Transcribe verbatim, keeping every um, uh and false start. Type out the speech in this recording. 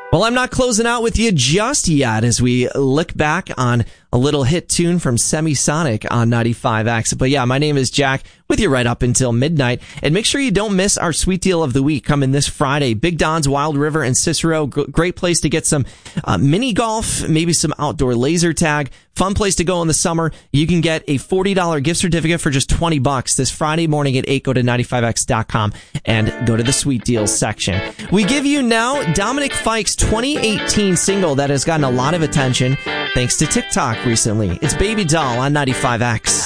Well, I'm not closing out with you just yet as we look back on a little hit tune from Semisonic on ninety-five X. But yeah, my name is Jack with you right up until midnight. And make sure you don't miss our sweet deal of the week coming this Friday. Big Don's, Wild River, and Cicero. G- great place to get some uh, mini golf, maybe some outdoor laser tag. Fun place to go in the summer. You can get a forty dollars gift certificate for just twenty bucks this Friday morning at eight. Go to ninety-five x dot com and go to the sweet deals section. We give you now Dominic Fike's twenty eighteen single that has gotten a lot of attention thanks to TikTok recently. It's Baby Doll on ninety-five X.